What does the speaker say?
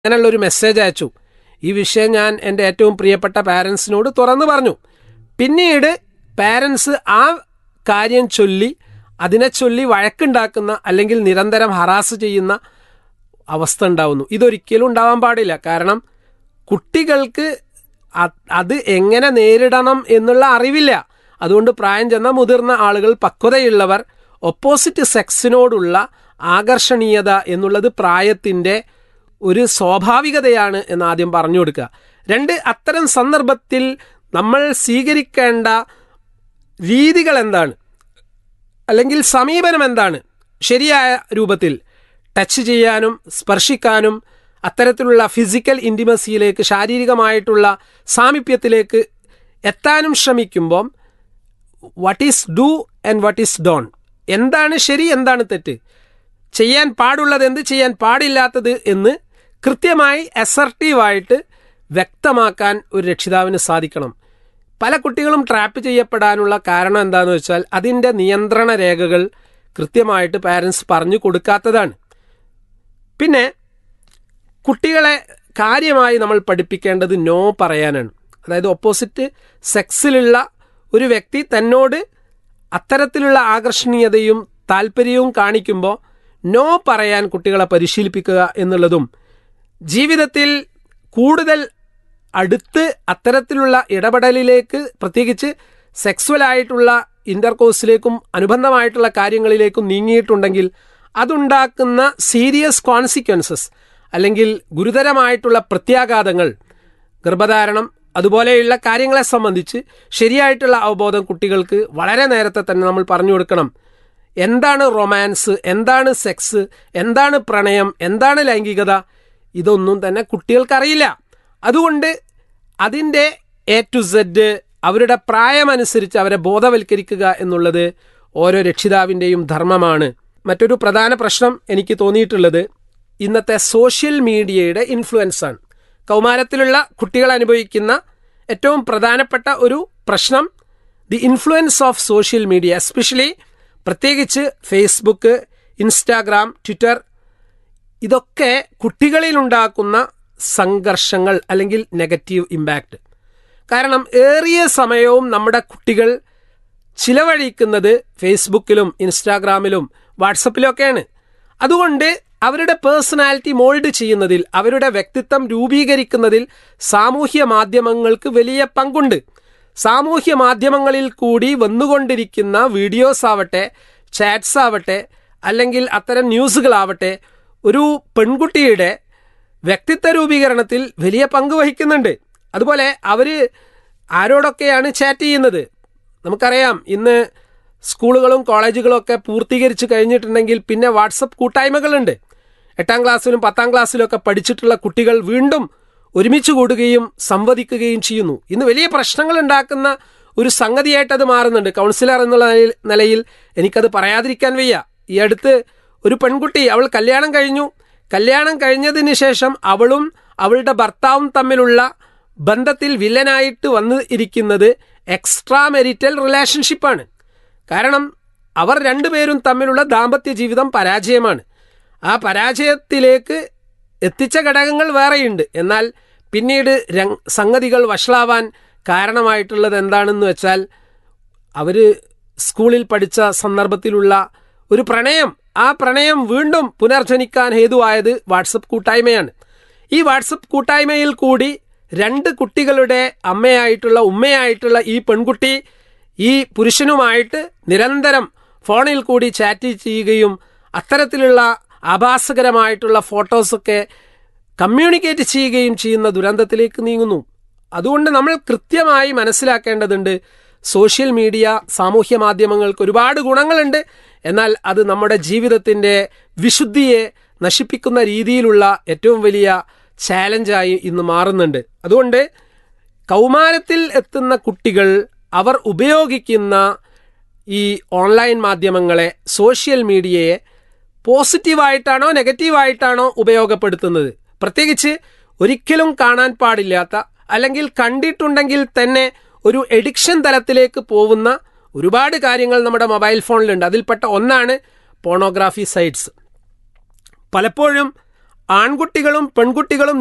അങ്ങനെയുള്ളൊരു മെസ്സേജ് അയച്ചു. ഈ വിഷയം ഞാൻ എൻ്റെ ഏറ്റവും പ്രിയപ്പെട്ട പാരൻസിനോട് തുറന്നു പറഞ്ഞു. പിന്നീട് പാരൻസ് ആ കാര്യം ചൊല്ലി അതിനെ ചൊല്ലി വഴക്കുണ്ടാക്കുന്ന അല്ലെങ്കിൽ നിരന്തരം ഹറാസ് ചെയ്യുന്ന അവസ്ഥ ഉണ്ടാവുന്നു. ഇതൊരിക്കലും ഉണ്ടാവാൻ പാടില്ല. കാരണം കുട്ടികൾക്ക് അത് എങ്ങനെ നേരിടണം എന്നുള്ള അറിവില്ല. അതുകൊണ്ട് പ്രായം ചെന്ന മുതിർന്ന ആളുകൾ, പക്വതയുള്ളവർ, ഓപ്പോസിറ്റ് സെക്സിനോടുള്ള ആകർഷണീയത എന്നുള്ളത് പ്രായത്തിൻ്റെ ഒരു സ്വാഭാവികതയാണ് എന്ന് ആദ്യം പറഞ്ഞു കൊടുക്കുക. രണ്ട്, അത്തരം സന്ദർഭത്തിൽ നമ്മൾ സ്വീകരിക്കേണ്ട രീതികൾ എന്താണ്, അല്ലെങ്കിൽ സമീപനം എന്താണ്, ശരിയായ രൂപത്തിൽ ടച്ച് ചെയ്യാനും സ്പർശിക്കാനും അത്തരത്തിലുള്ള ഫിസിക്കൽ ഇൻറ്റിമസിയിലേക്ക്, ശാരീരികമായിട്ടുള്ള സാമീപ്യത്തിലേക്ക് എത്താനും ശ്രമിക്കുമ്പം what is do and what is Don, എന്താണ് ശരി എന്താണ് തെറ്റ്, ചെയ്യാൻ പാടുള്ളത് എന്ത്, ചെയ്യാൻ പാടില്ലാത്തത് എന്ന് കൃത്യമായി അസർട്ടീവായിട്ട് വ്യക്തമാക്കാൻ ഒരു രക്ഷിതാവിന് സാധിക്കണം. പല കുട്ടികളും ട്രാപ്പ് ചെയ്യപ്പെടാനുള്ള കാരണം എന്താണെന്ന് വെച്ചാൽ അതിൻ്റെ നിയന്ത്രണ രേഖകൾ കൃത്യമായിട്ട് പാരൻസ് പറഞ്ഞു കൊടുക്കാത്തതാണ്. പിന്നെ കുട്ടികളെ കാര്യമായി നമ്മൾ പഠിപ്പിക്കേണ്ടത് നോ പറയാനാണ്. അതായത് ഓപ്പോസിറ്റ് സെക്സിലുള്ള ഒരു വ്യക്തി തന്നോട് അത്തരത്തിലുള്ള ആകർഷണീയതയും താല്പര്യവും കാണിക്കുമ്പോൾ നോ പറയാൻ കുട്ടികളെ പരിശീലിപ്പിക്കുക എന്നുള്ളതും, ജീവിതത്തിൽ കൂടുതൽ അടുത്ത് അത്തരത്തിലുള്ള ഇടപെടലിലേക്ക്, പ്രത്യേകിച്ച് സെക്സ്വലായിട്ടുള്ള ഇൻ്റർകോഴ്സിലേക്കും അനുബന്ധമായിട്ടുള്ള കാര്യങ്ങളിലേക്കും നീങ്ങിയിട്ടുണ്ടെങ്കിൽ അതുണ്ടാക്കുന്ന സീരിയസ് കോൺസിക്വൻസസ് അല്ലെങ്കിൽ ഗുരുതരമായിട്ടുള്ള പ്രത്യാഘാതങ്ങൾ, ഗർഭധാരണം അതുപോലെയുള്ള കാര്യങ്ങളെ സംബന്ധിച്ച് ശരിയായിട്ടുള്ള അവബോധം കുട്ടികൾക്ക് വളരെ നേരത്തെ തന്നെ നമ്മൾ പറഞ്ഞു കൊടുക്കണം. എന്താണ് റൊമാൻസ്, എന്താണ് സെക്സ്, എന്താണ് പ്രണയം, എന്താണ് ലൈംഗികത, ഇതൊന്നും തന്നെ കുട്ടികൾക്കറിയില്ല. അതുകൊണ്ട് അതിൻ്റെ എ ടു സെഡ് അവരുടെ പ്രായമനുസരിച്ച് അവരെ ബോധവൽക്കരിക്കുക എന്നുള്ളത് ഓരോ രക്ഷിതാവിൻ്റെയും ധർമ്മമാണ്. മറ്റൊരു പ്രധാന പ്രശ്നം എനിക്ക് തോന്നിയിട്ടുള്ളത് ഇന്നത്തെ സോഷ്യൽ മീഡിയയുടെ ഇൻഫ്ലുവൻസാണ്. കൗമാരത്തിലുള്ള കുട്ടികൾ അനുഭവിക്കുന്ന ഏറ്റവും പ്രധാനപ്പെട്ട ഒരു പ്രശ്നം the influence of social media, especially പ്രത്യേകിച്ച് ഫേസ്ബുക്ക്, ഇൻസ്റ്റാഗ്രാം, ട്വിറ്റർ, ഇതൊക്കെ കുട്ടികളിലുണ്ടാക്കുന്ന സംഘർഷങ്ങൾ അല്ലെങ്കിൽ നെഗറ്റീവ് ഇമ്പാക്റ്റ്. കാരണം ഏറിയ സമയവും നമ്മുടെ കുട്ടികൾ ചിലവഴിക്കുന്നത് ഫേസ്ബുക്കിലും ഇൻസ്റ്റാഗ്രാമിലും വാട്സപ്പിലൊക്കെയാണ്. അതുകൊണ്ട് അവരുടെ പേഴ്സണാലിറ്റി മോൾഡ് ചെയ്യുന്നതിൽ, അവരുടെ വ്യക്തിത്വം രൂപീകരിക്കുന്നതിൽ സാമൂഹ്യ മാധ്യമങ്ങൾക്ക് വലിയ പങ്കുണ്ട്. സാമൂഹ്യ മാധ്യമങ്ങളിൽ കൂടി വന്നുകൊണ്ടിരിക്കുന്ന വീഡിയോസ് ആവട്ടെ, ചാറ്റ്സ് ആവട്ടെ, അല്ലെങ്കിൽ അത്തരം ന്യൂസുകളാവട്ടെ ഒരു പെൺകുട്ടിയുടെ വ്യക്തിത്വ രൂപീകരണത്തിൽ വലിയ പങ്ക് വഹിക്കുന്നുണ്ട്. അതുപോലെ അവർ ആരോടൊക്കെയാണ് ചാറ്റ് ചെയ്യുന്നത് നമുക്കറിയാം. ഇന്ന് സ്കൂളുകളും കോളേജുകളും ഒക്കെ പൂർത്തീകരിച്ച് കഴിഞ്ഞിട്ടുണ്ടെങ്കിൽ പിന്നെ വാട്സപ്പ് കൂട്ടായ്മകളുണ്ട്. 8ാം ക്ലാസ്സിലും 10ാം ക്ലാസ്സിലും ഒക്കെ പഠിച്ചിട്ടുള്ള കുട്ടികൾ വീണ്ടും ഒരുമിച്ച് കൂടുകയും സംവദിക്കുകയും ചെയ്യുന്നു. ഇന്ന് വലിയ പ്രശ്നങ്ങൾ ഉണ്ടാക്കുന്ന ഒരു സംഗതിയായിട്ട് അത് മാറുന്നുണ്ട്. കൗൺസിലർ എന്നുള്ള നിലയിൽ എനിക്കത് പറയാതിരിക്കാൻ വയ്യ. ഈ അടുത്ത് ഒരു പെൺകുട്ടി, അവൾ കല്യാണം കഴിഞ്ഞു. കല്യാണം കഴിഞ്ഞതിന് ശേഷം അവളും അവളുടെ ഭർത്താവും തമ്മിലുള്ള ബന്ധത്തിൽ വില്ലനായിട്ട് വന്ന് ഇരിക്കുന്നത് എക്സ്ട്രാ മെരിറ്റൽ റിലേഷൻഷിപ്പാണ്. കാരണം അവർ രണ്ടുപേരും തമ്മിലുള്ള ദാമ്പത്യ ജീവിതം പരാജയമാണ്. ആ പരാജയത്തിലേക്ക് എത്തിച്ച ഘടകങ്ങൾ വേറെയുണ്ട്. എന്നാൽ പിന്നീട് സംഗതികൾ വഷളാവാൻ കാരണമായിട്ടുള്ളത് എന്താണെന്ന് വെച്ചാൽ അവർ സ്കൂളിൽ പഠിച്ച സന്ദർഭത്തിലുള്ള ഒരു പ്രണയം, ആ പ്രണയം വീണ്ടും പുനർജനിക്കാൻ ഹേതുവായത് വാട്സപ്പ് കൂട്ടായ്മയാണ്. ഈ വാട്സപ്പ് കൂട്ടായ്മയിൽ കൂടി 2 കുട്ടികളുടെ അമ്മയായിട്ടുള്ള, ഉമ്മയായിട്ടുള്ള ഈ പെൺകുട്ടി ഈ പുരുഷനുമായിട്ട് നിരന്തരം ഫോണിൽ കൂടി ചാറ്റ് ചെയ്യുകയും അത്തരത്തിലുള്ള ആഭാസകരമായിട്ടുള്ള ഫോട്ടോസൊക്കെ കമ്മ്യൂണിക്കേറ്റ് ചെയ്യുകയും ചെയ്യുന്ന ദുരന്തത്തിലേക്ക് നീങ്ങുന്നു. അതുകൊണ്ട് നമ്മൾ കൃത്യമായി മനസ്സിലാക്കേണ്ടതുണ്ട്, സോഷ്യൽ മീഡിയ, സാമൂഹ്യ മാധ്യമങ്ങൾക്ക് ഒരുപാട് ഗുണങ്ങളുണ്ട്. എന്നാൽ അത് നമ്മുടെ ജീവിതത്തിൻ്റെ വിശുദ്ധിയെ നശിപ്പിക്കുന്ന രീതിയിലുള്ള ഏറ്റവും വലിയ ചാലഞ്ചായി ഇന്ന് മാറുന്നുണ്ട്. അതുകൊണ്ട് കൗമാരത്തിൽ എത്തുന്ന കുട്ടികൾ അവർ ഉപയോഗിക്കുന്ന ഈ ഓൺലൈൻ മാധ്യമങ്ങളെ, സോഷ്യൽ മീഡിയയെ പോസിറ്റീവായിട്ടാണോ നെഗറ്റീവായിട്ടാണോ ഉപയോഗപ്പെടുത്തുന്നത്, പ്രത്യേകിച്ച് ഒരിക്കലും കാണാൻ പാടില്ലാത്ത അല്ലെങ്കിൽ കണ്ടിട്ടുണ്ടെങ്കിൽ തന്നെ ഒരു എഡിക്ഷൻ തലത്തിലേക്ക് പോകുന്ന ഒരുപാട് കാര്യങ്ങൾ നമ്മുടെ മൊബൈൽ ഫോണിലുണ്ട്. അതിൽപ്പെട്ട ഒന്നാണ് പോണോഗ്രാഫി സൈറ്റ്സ്. പലപ്പോഴും ആൺകുട്ടികളും പെൺകുട്ടികളും